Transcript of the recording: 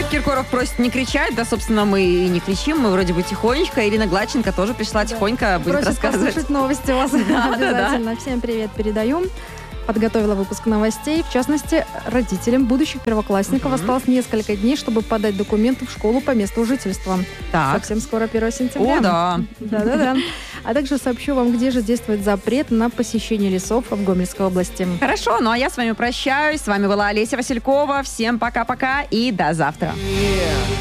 Киркоров просит не кричать, да, собственно, мы и не кричим, мы вроде бы тихонечко. Ирина Гладченко тоже пришла тихонько, будет Просит рассказывать. послушать новости у вас обязательно. Всем привет передаю. Подготовила выпуск новостей. В частности, родителям будущих первоклассников осталось несколько дней, чтобы подать документы в школу по месту жительства. Так. Совсем скоро 1 сентября. О, да. Да-да-да. А также сообщу вам, где же действует запрет на посещение лесов в Гомельской области. Хорошо, ну а я с вами прощаюсь. С вами была Олеся Василькова. Всем пока-пока и до завтра.